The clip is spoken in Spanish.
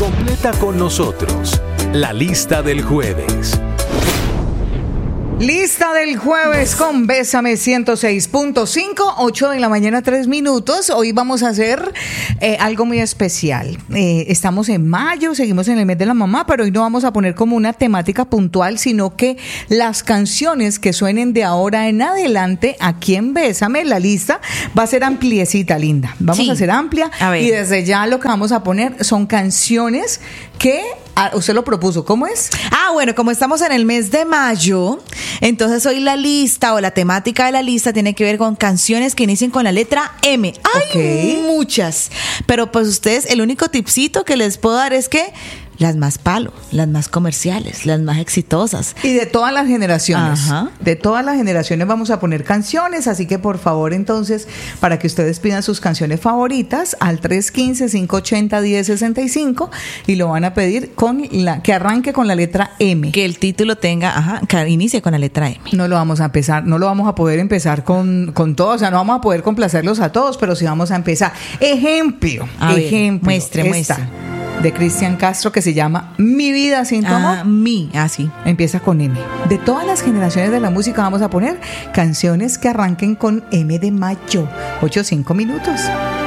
Completa con nosotros la lista del jueves. Lista del jueves con Bésame 106.5, 8 de la mañana, 3 minutos. Hoy vamos a hacer algo muy especial. Estamos en mayo, seguimos en el mes de la mamá, pero hoy no vamos a poner como una temática puntual, sino que las canciones que suenen de ahora en adelante aquí en Bésame, la lista va a ser ampliecita, linda. Vamos a hacer amplia y desde ya lo que vamos a poner son canciones que usted lo propuso. ¿Cómo es? Bueno, como estamos en el mes de mayo, entonces hoy la lista o la temática de la lista tiene que ver con canciones que inicien con la letra M. Hay muchas, pero pues ustedes, el único tipcito que les puedo dar es que las más palo, las más comerciales, las más exitosas. Y de todas las generaciones. Ajá. De todas las generaciones vamos a poner canciones, así que por favor entonces, para que ustedes pidan sus canciones favoritas al 315-580-1065 y lo van a pedir con que arranque con la letra M. Que el título tenga, que inicie con la letra M. No lo vamos a empezar, no lo vamos a poder empezar con todos, o sea, no vamos a poder complacerlos a todos, pero sí vamos a empezar. Ejemplo. Muestre. De Cristian Castro, que se llama Mi vida sin tu amor. Sí. Empieza con M. De todas las generaciones de la música vamos a poner canciones que arranquen con M de mayo. 8-5 minutos.